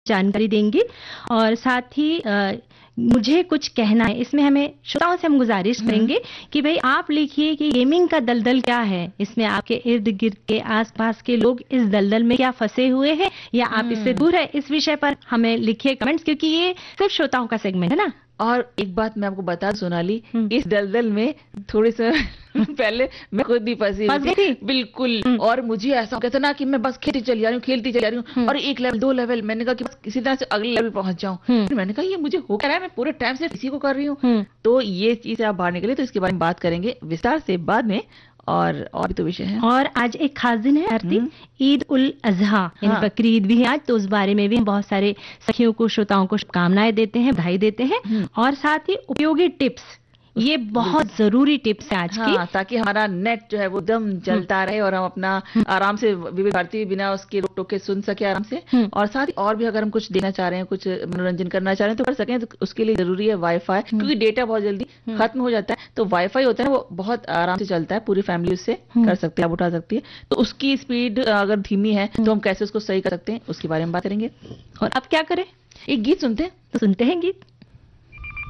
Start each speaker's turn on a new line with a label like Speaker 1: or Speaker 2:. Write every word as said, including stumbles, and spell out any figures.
Speaker 1: जानकारी देंगी और साथ ही आ, मुझे कुछ कहना है, इसमें हमें श्रोताओं से हम गुजारिश करेंगे कि भाई आप लिखिए कि गेमिंग का दलदल क्या है, इसमें आपके इर्द गिर्द के आसपास के लोग इस दलदल में क्या फंसे हुए हैं या आप इससे दूर है, इस विषय पर हमें लिखिए कमेंट्स, क्योंकि ये सिर्फ श्रोताओं का सेगमेंट है ना।
Speaker 2: और एक बात मैं आपको बता सोनाली, इस दलदल में थोड़ी सा पहले मैं खुद भी फंसी थी बिल्कुल, और मुझे ऐसा कहता ना कि मैं बस खेलती चली जा रही हूँ खेलती चली जा रही हूँ और एक लेवल दो लेवल, मैंने कहा कि बस किसी तरह से अगले लेवल पहुंच जाऊं। मैंने कहा ये मुझे हो क्या रहा है, मैं पूरे टाइम से इसी को कर रही हूँ। तो ये चीज आप बाहर निकले, तो इसके बारे में बात करेंगे विस्तार से बाद में। और और भी तो विषय है, और
Speaker 1: आज एक खास दिन है आरती, ईद उल अजहा, हाँ। बकरी ईद भी है आज, तो उस बारे में भी हम बहुत सारे सखियों को, श्रोताओं को शुभकामनाएं देते हैं, बधाई देते हैं, और साथ ही उपयोगी टिप्स, ये बहुत जरूरी टिप्स है आज
Speaker 2: हाँ,
Speaker 1: की,
Speaker 2: ताकि हमारा नेट जो है वो दम चलता रहे और हम अपना आराम से विविध भारती बिना उसके रोक टोक के सुन सके आराम से। और साथ ही और भी अगर हम कुछ देना चाह रहे हैं, कुछ मनोरंजन करना चाह रहे हैं तो कर सकें, तो उसके लिए जरूरी है वाईफाई, क्योंकि डेटा बहुत जल्दी खत्म हो जाता है। तो वाईफाई होता है वो बहुत आराम से चलता है, पूरी फैमिली उससे कर सकते हैं, आप उठा सकती है। तो उसकी स्पीड अगर धीमी है तो हम कैसे उसको सही कर सकते हैं, उसके बारे में बात करेंगे।
Speaker 1: और अब क्या करें,
Speaker 2: एक गीत सुनते हैं,
Speaker 1: तो सुनते हैं गीत।